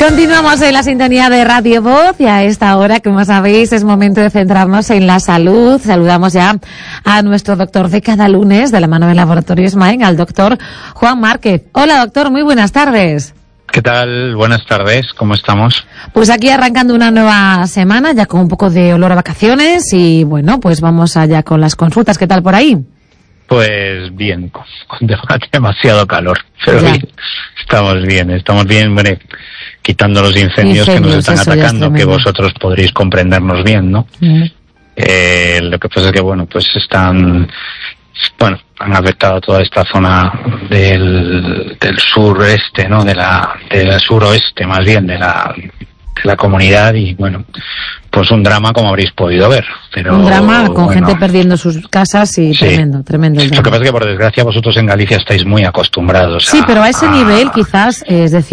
Continuamos en la sintonía de Radio Voz y a esta hora, como sabéis, es momento de centrarnos en la salud. Saludamos ya a nuestro doctor de cada lunes, de la mano del Laboratorio Smain, al doctor Juan Márquez. Hola, doctor, muy buenas tardes. ¿Qué tal? Buenas tardes, ¿cómo estamos? Pues aquí arrancando una nueva semana, ya con un poco de olor a vacaciones y bueno, pues vamos allá con las consultas. ¿Qué tal por ahí? Pues bien, con demasiado calor, pero bien, estamos bien, bueno, quitando los incendios que nos están atacando, que vosotros podréis comprendernos bien, ¿no? Lo que pasa es que, bueno, pues han afectado toda esta zona del sureste, ¿no? del suroeste, más bien, de la comunidad y, bueno, pues un drama como habréis podido ver. Pero, un drama con gente perdiendo sus casas y sí, tremendo el drama. Lo que pasa es que, por desgracia, vosotros en Galicia estáis muy acostumbrados pero a ese nivel quizás, es decir,